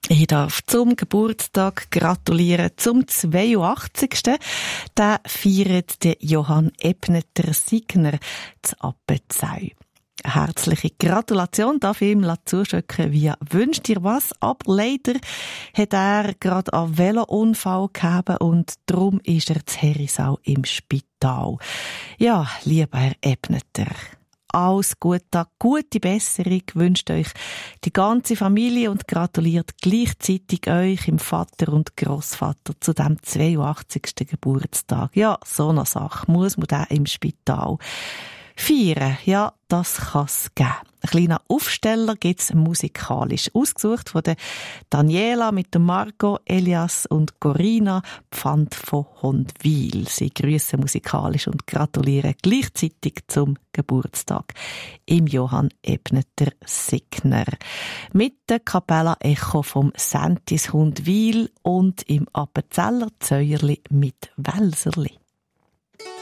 Ich darf zum Geburtstag gratulieren, zum 82. Den feiert der Johann Ebneter Signer zu Appenzell. Herzliche Gratulation darf ich ihm zuschicken via «Wünscht dir was?», aber leider hat er gerade einen Velounfall gehabt und darum ist er zu Herisau im Spital. Ja, lieber Herr Ebneter, alles Gute, gute Besserung wünscht euch die ganze Familie und gratuliert gleichzeitig euch, im Vater und Grossvater, zu dem 82. Geburtstag. Ja, so eine Sache muss man da im Spital feiern. Ja, das kann's geben. Ein kleiner Aufsteller gibt's musikalisch. Ausgesucht von der Daniela mit dem Marco, Elias und Corinna, Pfand von Hondwil. Sie grüßen musikalisch und gratulieren gleichzeitig zum Geburtstag im Johann Ebneter Signer. Mit der Kapella Echo vom Sentis Hondwil und im Appenzeller Zäuerli mit Welserli.